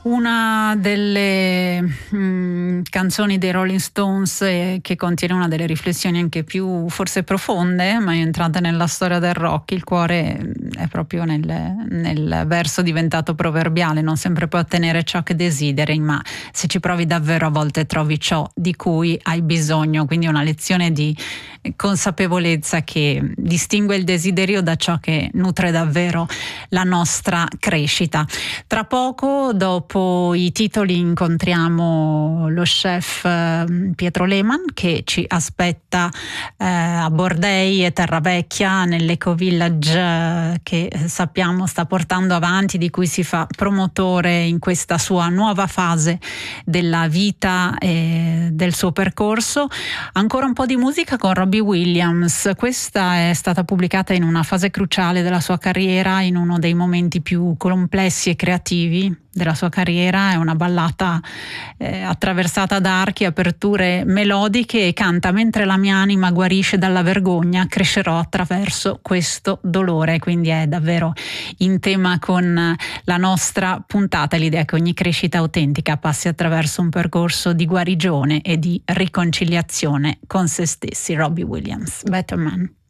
Una delle canzoni dei Rolling Stones che contiene una delle riflessioni anche più forse profonde, mai entrate nella storia del rock. Il cuore è proprio nel verso diventato proverbiale: non sempre puoi ottenere ciò che desideri, ma se ci provi davvero a volte trovi ciò di cui hai bisogno. Quindi una lezione di consapevolezza che distingue il desiderio da ciò che nutre davvero la nostra crescita. Tra poco, dopo i titoli, incontriamo lo chef Pietro Lehmann, che ci aspetta a Bordei e Terravecchia, nell'Eco Village che sappiamo sta portando avanti, di cui si fa promotore in questa sua nuova fase della vita e del suo percorso. Ancora un po' di musica con Robbie Williams. Questa è stata pubblicata in una fase cruciale della sua carriera, in uno dei momenti più complessi e creativi della sua carriera. È una ballata attraversata da archi e aperture melodiche, e canta: mentre la mia anima guarisce dalla vergogna, crescerò attraverso questo dolore. Quindi è davvero in tema con la nostra puntata, l'idea che ogni crescita autentica passi attraverso un percorso di guarigione e di riconciliazione con se stessi. Robbie Williams, Better Man.